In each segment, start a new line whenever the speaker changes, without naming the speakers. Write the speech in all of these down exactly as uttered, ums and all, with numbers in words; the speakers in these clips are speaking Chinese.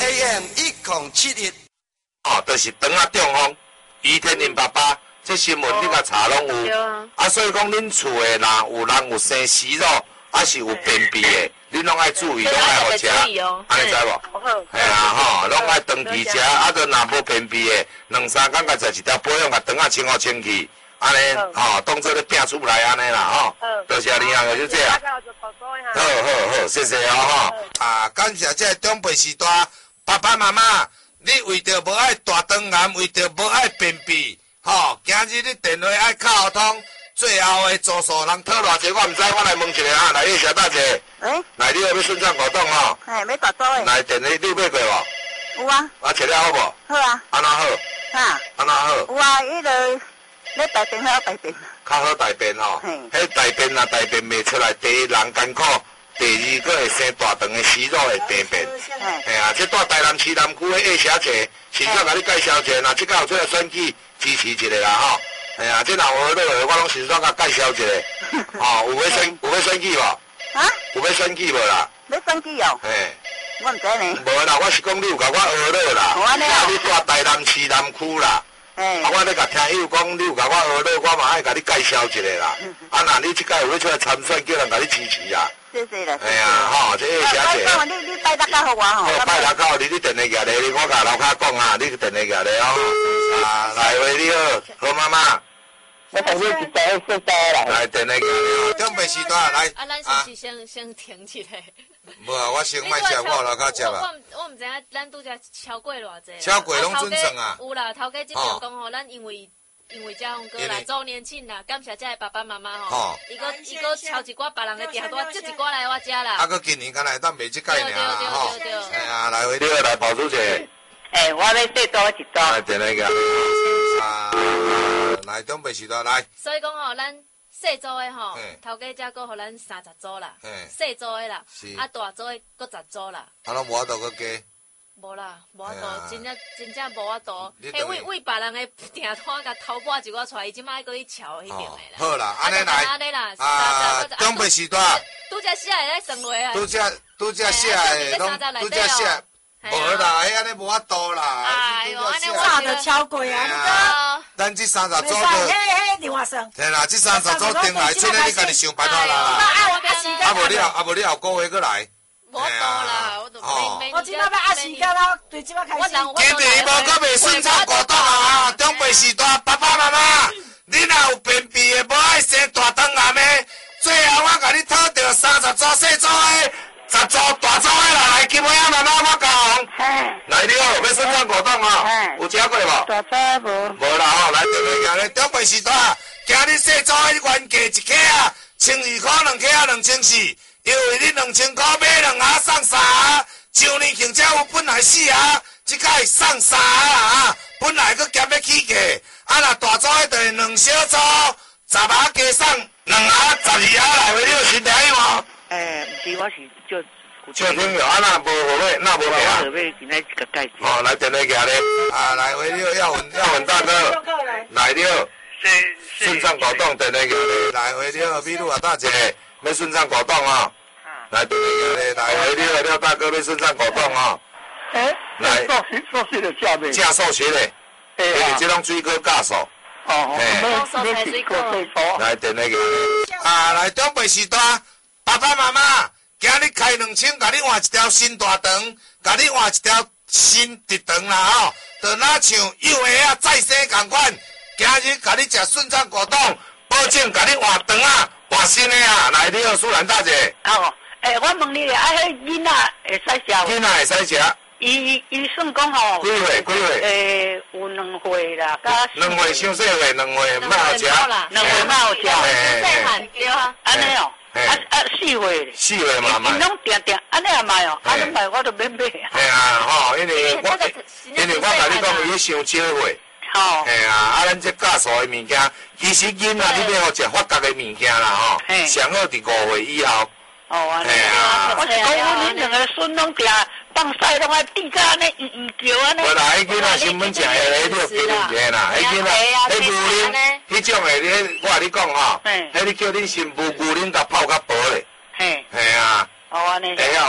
A M 一零七一。
哦，就是肠仔中风，于天林爸爸，这新闻你甲查拢有。啊。啊，所以讲恁厝的若有人有生息肉，啊是有便秘的，恁拢爱注意，拢爱好食，安尼知无？嘿啊吼，拢爱长期食，啊，着若无便秘的，两三工甲食一条保养，甲肠仔清好清气，安尼吼，当做咧拼出来安尼啦吼。多谢你啊，就这样。好好好，谢谢哦吼。啊，感谢这长辈时代爸爸妈妈。你为着无爱大肠癌，为着无爱便秘，吼，今日你电话爱敲通，最后的住宿人讨偌济，我毋知，我来问一下啊，来叶小大姐，诶，来你要要顺畅活动吼，
嘿，要大刀诶，
来电话你买过无？
有啊，
啊，切了好无？
好啊，
安怎好？
哈，
安怎好？
有啊，伊个咧大便好大便，
较好大便吼，迄大便啊大便袂出来，第一人艰苦。第二个会生大肠的息肉的病变，嘿啊，这带台南市南区的叶小姐，现在甲你介绍一下，若即个有出来选举支持一下啦吼，嘿啊，这若有落的，我拢先煞甲介绍一下，吼，有要选有要选举无？啊？有要选举无啦？
要选举哦？嘿，我毋知呢。无
啦，我是讲你有甲我学落啦，啊，你带台南市南区啦。啊，我咧甲听友讲，你有甲我学落，我嘛爱甲你介绍一下啦。啊，那你即届有要出来参选，叫人甲你支持啊。
谢谢啦。
哎呀，吼，这叶小姐。
你你拜六甲互我吼。
好，拜六甲你，你电话举咧，我甲楼下讲啊，你电话举咧哦。啊，来喂，你好，何妈妈。
我同你一早说早来。
来电话举咧，准备时段来。
啊，咱是不是先先停起来？
无啊，我先卖食，我楼下食啦。
我我毋知影，咱拄则超过偌济。
超过拢准算啊。
有啦，头家即条讲吼，咱因为。因为嘉宏哥啦，周年庆啦，感谢这些爸爸妈妈吼，伊个伊个超一寡别人的订单，接一寡来我家啦。
啊，个今年敢来当卖即届尔啦吼。
对对对对。
哎呀，来回你好，来跑出去。
哎，我要细多一多。
来，电话个。啊，来准备时段来。
所以讲吼，咱细组的吼，头家才搁互咱三十组啦，细组的啦，啊大组的搁十组啦。
啊，拢无法度搁加。
无啦，无法度，真正真正无法度。迄为为别人的订单甲偷拨一寡出来，伊即摆搁去瞧迄边的啦。
好啦，安尼来，
安尼啦，
啊，准备时段。
拄则写的咧算落啊。
拄则拄则写的，拢拄则写。无啦，迄安尼无法度啦。
哎呦，安尼
我就超过啊！
咱这三十组
个，嘿嘿，另外算。
嘿啦，这三十组定来，出来你家己想办法啦。啊无了，啊无了，后个月过来。
无多啦，我都没没。
我今仔要压时间啦，对今仔开始。
今日无搁袂顺畅活动啊！长辈时代，爸爸妈妈，你若有便秘的，无爱生大肠癌的，最后我甲你讨到三十组细组的，十组大组的啦，来，金妹仔妈妈我讲。来你好，要顺畅活动哦，有食过无？
大组无。
无啦吼，来电话行咧，长辈时代，今日细组的原价一克啊，千二块两克啊，两千四。因为你两千块买两盒送三盒，上年庆才有本来四盒，即摆送三盒啦，本来佫减要起价，啊若大组迄就两小组，十盒加送两盒，十二盒来回你有身体无？
诶，毋是，我是就
就朋友，啊那无好买，那无买啊。
我要今仔一个介绍。
哦，来电话举咧，啊来回你耀文耀文大哥，来你好，顺畅活动电话举咧，来回你好，比如啊大姐。要顺畅活动哦，来对对来回你了，廖大哥要顺畅活动哦。
诶，来数学数学的下面。
正数学的，因为这种水果加数。
哦，没没水果水果。
来电那个，啊，来长辈时代，爸爸妈妈，今日开两千，甲你换一条新大肠，甲你换一条新直肠啦吼，就哪像幼儿啊再生共款，今日甲你食顺畅活动，保证甲你换肠啊。换新的啊，来你好，苏兰大姐。
哦，诶，我问你咧，啊，迄囡仔会使食？
囡仔会使食。
伊伊算讲吼。
几岁？几岁？
诶，有两岁啦，甲。
两岁伤细岁，两岁莫好食。
两岁莫好食。
细汉对啊。
安尼哦。啊啊，四岁。
四岁嘛买。
因拢定定安尼也买哦，安尼买我都免买。
系啊，吼，因为我因为我甲你讲，伊伤少岁。
哦，
嘿啊，啊，咱这教唆的物件，其实囡仔你要食发达的物件啦吼，上好伫五岁以后。
哦，安尼啊，我是讲阮恁两个孙拢定放屎拢爱滴甲安尼圆圆叫安尼。
无啦，迄囡仔新闻食的，迄你有记录者啦，迄囡仔，迄牛奶，迄种的，你我甲你讲吼，迄你叫恁新妇牛奶甲泡较薄咧。嘿。嘿啊。
哦，安尼。
会晓无？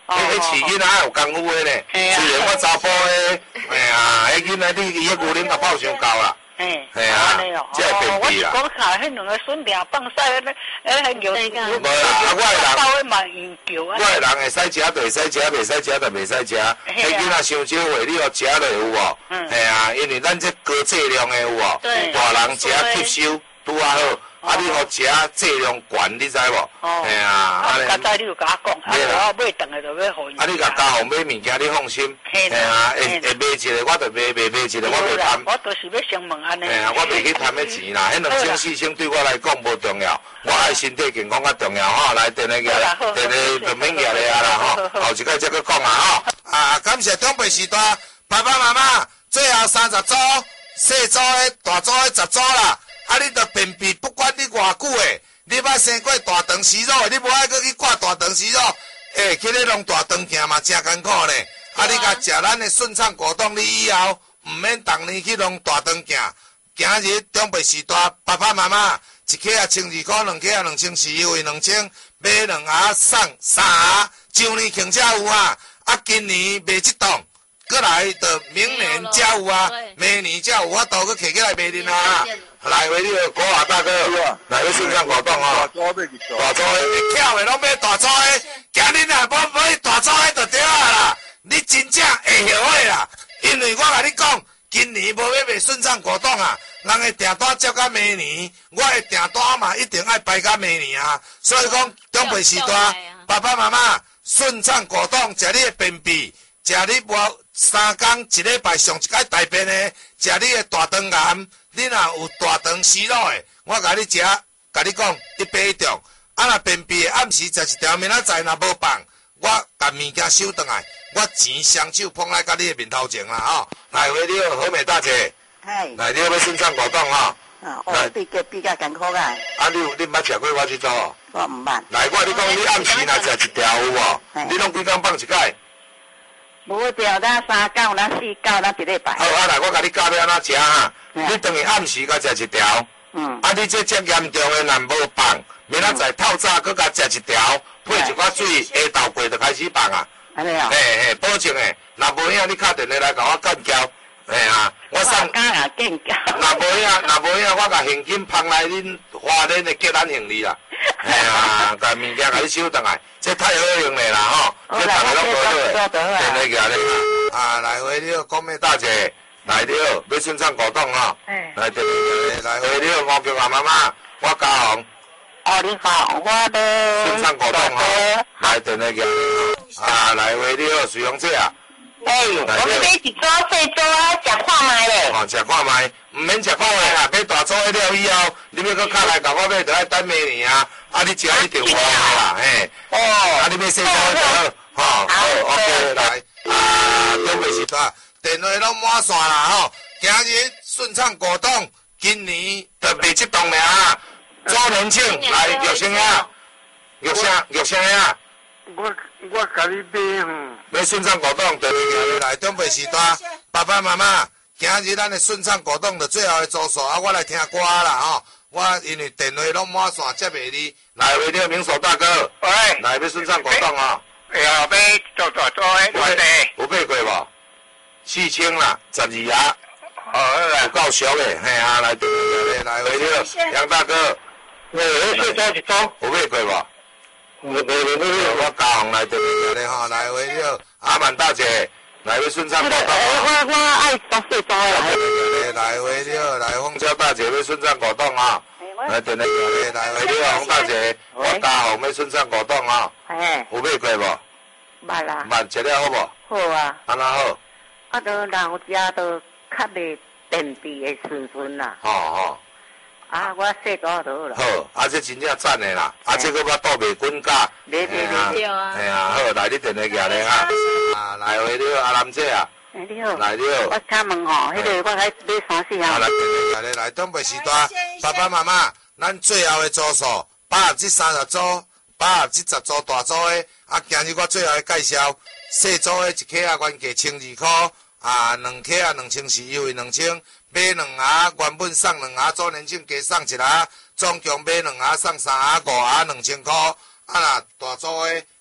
迄迄饲囡仔有功夫的呢。虽然我查甫的，哎呀，迄囡仔你伊迄牛奶甲泡上够啦。
嘿，
系啊，即系便秘啦。
我是讲下迄两个孙俩放屎咧，诶，迄牛，
无啦，我的人，
包嘛研究啊。
我的人会使食，就会使食；袂使食，就袂使食。迄囡仔伤少话，你互食落有无？系啊，因为咱这高质量的有无？大人食吸收拄啊好。啊！你互食质量悬，你知无？哦。系啊，
安尼。啊！早你就甲我讲，啊！我买顿个就要互伊。
啊！你甲家户买物件，你放心。系啊，会会买一个，我就买买买一个，我袂贪。
我都是要上问安尼。
系啊，我袂去贪迄钱啦，迄两千四千对我来讲无重要，我爱身体健康较重要吼。来，等下个，等下就免个咧啊啦吼，后一摆再去讲啊吼。啊！感谢长辈时代，爸爸妈妈，最后三十组，细组的、大组的十组啦。啊！你着便秘，不管你偌久诶，你捌生过大肠息肉诶，你无爱搁去挂大肠息肉，诶，去咧弄大肠镜嘛，真艰苦呢。啊！你甲食咱诶顺畅果冻，你以后毋免逐年去弄大肠镜。今日长辈时代，爸爸妈妈一克啊千二块，两克啊两千四，优惠两千，买两盒送三盒。旧年庆才有啊，啊今年卖即档。过来到明年才有啊，明年才有法度去摕起来卖恁啊！来，为你个国华大哥，来要顺畅果冻哦。大组的，会巧的拢买大组的，今日若无买大组的就对啊啦。你真正会后悔啦，因为我甲你讲，今年无要卖顺畅果冻啊，人会订单接到明年，我的订单嘛一定爱排到明年啊。所以讲，长辈时代，爸爸妈妈顺畅果冻，食你的便秘。食你无三工一礼拜上一摆大便的，食你的大肠癌，你若有大肠息肉的，我甲你食，甲你讲一百一中。啊，若便秘的暗时食一条，明仔载若无放，我甲物件收转来，我钱双手捧来甲你的面头前啦吼。来，回你好美大姐，
嗨，
来你要顺畅果冻吼。
啊，哦，比较比较艰苦啊。
啊，你有你捌食过我即组？
我毋捌。
来，我你讲你暗时若食一条有无？你拢几工放一摆？
无条，咱三九，咱四九，咱一礼拜。
好，啊来，我甲你教要安怎食哈。你等于暗时甲食一条。嗯。啊，你这遮严重的，若无放，明仔载透早佮甲食一条，配一寡水，下昼过就开始放啊。
安尼哦。
嘿嘿，保证诶。若无影，你敲电话来甲我干交。嘿啊，我送。
我敢啊，见交。
若无影，若无影，我甲现金放来恁花莲的吉咱行李啦。嘿啊，甲物件甲你收转来，这太好用咧啦吼。这大家拢无好诶。电话寄你啊，来回你讲咩大姐，来了，要顺畅果冻吼。哎。来电话来回你五叫阿妈妈，我嘉宏。
哦，你好，我的。
顺畅果冻吼，来电话寄你啊，来回你好，随风姐啊。
哎，我们买一组细组啊，食看卖咧。
哦，食看卖，唔免食看卖啦，买大组迄了以后，你要搁卡来甲我买，就爱等明年啊。啊，你食一定好啦，嘿。哦。啊，你买细组就好，吼。好 ，OK， 来。啊，长辈时代，电话拢满线啦吼。今日顺畅果冻，今年就卖即档尔。周年庆，来玉生呀，玉生玉生呀。
我我甲你买吼。
买顺畅果冻，电话寄来，长辈时代，爸爸妈妈，今日咱的顺畅果冻就最后的组数啊，我来听歌啦吼。我因为电话拢满线接袂离，来为了民手大哥，
喂，
来要顺畅果冻啊。
哎呀，买做大做诶，我哋
有买过无？四千啦，十二盒。哦，有够俗诶，嘿啊，来电话来为了杨大哥，
我四组一组，
有买过无？
我我我
我嘉宏来电话咧吼，来为了阿曼大姐，来要顺畅果冻。
我我爱做细组诶。
来为了来凤娇大姐要顺畅果冻啊！来电话咧，来为了洪大姐，我嘉宏要顺畅果冻啊！
嘿，
有买过无？
捌啦。
捌食了好无？
好啊。
安怎好？
啊，都老食都较袂便秘的时阵啦。
吼吼。
啊，我细组就好啦。
好，啊这真正赞的啦，啊这个我倒袂滚价。
对对对对啊。
哎呀，好，来你电话寄咧哈。啊，来为了阿兰姐啊。
哎，你好。
来了。
我请问吼，迄个我来买三四项。
来电话寄咧，来长辈时代，爸爸妈妈，咱最后的组数，八十至三十组，八十至十组大组的，啊，今日我最后的介绍，细组的一克啊，原价千二块，啊，两克啊两千四，优惠两千，买两盒，原本送两盒，周年庆加送一盒，总共买两盒送三盒，五盒两千块，啊啦，大组的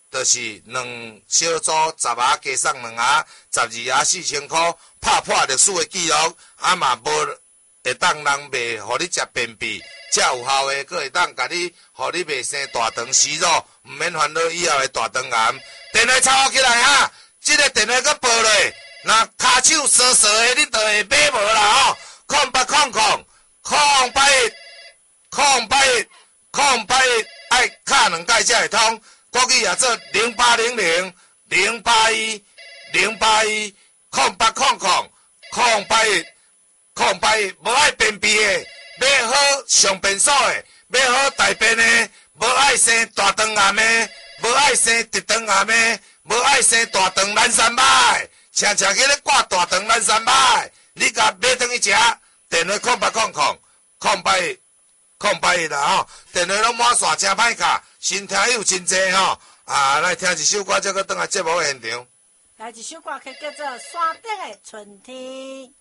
就是两小组十盒加送两盒，十二盒四千块，拍破历史的记录，啊嘛无会当人卖，互你食便秘，才有效的，佫会当甲你，互你袂生大肠息肉，毋免烦恼以后的大肠癌。电话抄起来哈，即、这个电话佫报落，若骹手酸酸的，你就会买无啦吼。空八空空，空八一，空八一，空八一，爱敲两摆才会通。国语也做零八零零零八一零八一，空八空空，空八一，空八一，无爱便秘的，要好上便所的，要好大便的，无爱生大肠癌的，无爱生直肠癌的，无爱生大肠蓝山脉，常常去咧挂大肠蓝山脉。你甲买转去食，电话空八空空，空八一，空八一啦吼，电话拢满线，真歹卡，新听友真济吼，啊，来听一首歌，再搁转来节目现场。
来一首歌，叫做《山顶的春天》。